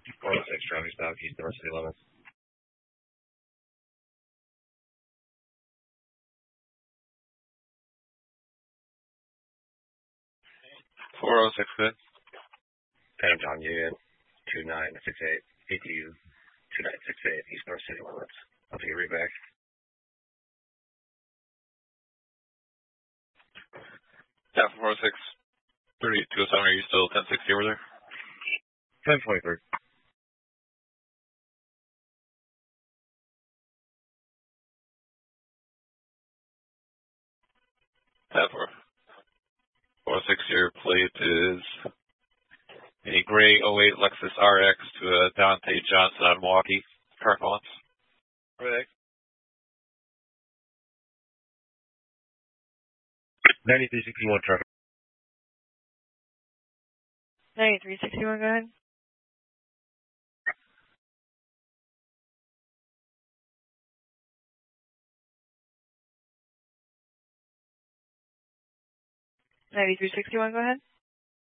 406 traffic stop, East North City limits. 406 good. Phantom John Union 2968 ATU 2968 East North City limits. I'll take a read back. Yeah, 406 38 207. Are you still 1060 over there? 1023. Yeah, 406, your plate is a gray '08 Lexus RX to a Dante Johnson on Milwaukee. Car calls. Right. 9361 traffic. 9361, go ahead. Go ahead.